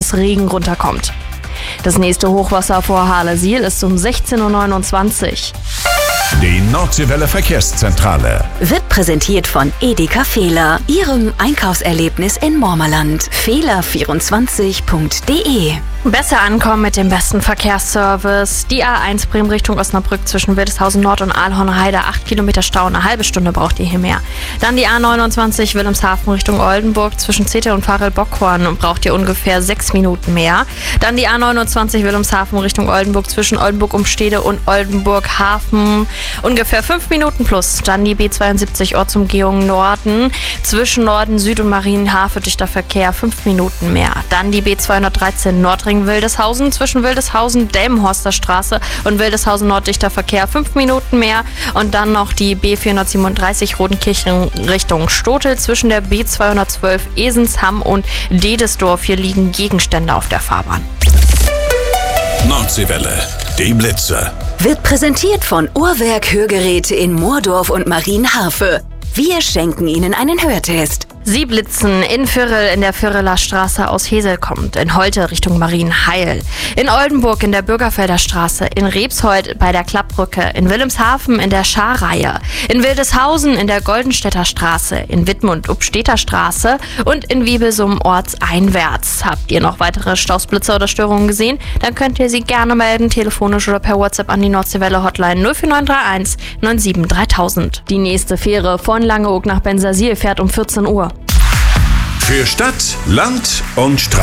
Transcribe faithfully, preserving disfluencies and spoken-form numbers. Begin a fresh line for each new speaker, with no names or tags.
etwas Regen runterkommt. Das nächste Hochwasser vor Halersiel ist um sechzehn Uhr neunundzwanzig.
Die Nordseewelle Verkehrszentrale
wird präsentiert von Edeka Fehler, Ihrem Einkaufserlebnis in Mormerland. Fehler vierundzwanzig punkt de.
Besser ankommen mit dem besten Verkehrsservice. Die A eins Bremen Richtung Osnabrück zwischen Wildeshausen Nord und Aalhorner Heide. acht Kilometer Stau, eine halbe Stunde braucht ihr hier mehr. Dann die A neunundzwanzig Wilhelmshaven Richtung Oldenburg zwischen Zete und Farel-Bockhorn und braucht ihr ungefähr sechs Minuten mehr. Dann die A neunundzwanzig Wilhelmshaven Richtung Oldenburg zwischen Oldenburg-Umstede und Oldenburg-Hafen. Ungefähr fünf Minuten plus. Dann die B zweiundsiebzig Ortsumgehung Norden zwischen Norden, Süd und Marienhafen dichter Verkehr, fünf Minuten mehr. Dann die B zweihundertdreizehn Nordring Wildeshausen zwischen Wildeshausen, Delmenhorster Straße und Wildeshausen Nord dichter Verkehr, fünf Minuten mehr. Und dann noch die B vierhundertsiebenunddreißig Rodenkirchen Richtung Stotel zwischen der B zweihundertzwölf Esensham und Dedesdorf. Hier liegen Gegenstände auf der Fahrbahn.
Nordseewelle, die Blitze.
Wird präsentiert von Uhrwerk Hörgeräte in Moordorf und Marienhafe. Wir schenken Ihnen einen Hörtest.
Sie blitzen in Firrel in der Firreler Straße aus Hesel kommt, in Holte Richtung Marienheil, in Oldenburg in der Bürgerfelder Straße, in Rebshold bei der Klappbrücke, in Wilhelmshaven in der Scharreihe, in Wildeshausen in der Goldenstädter Straße, in Wittmund Upstädter Straße und in Wiebelsum ortseinwärts. Habt ihr noch weitere Stausblitzer oder Störungen gesehen? Dann könnt ihr sie gerne melden, telefonisch oder per WhatsApp an die Nordseewelle Hotline null vier neun drei eins neun sieben dreitausend. Die nächste Fähre von Langeoog nach Bensersiel fährt um vierzehn Uhr.
Für Stadt, Land und Straße.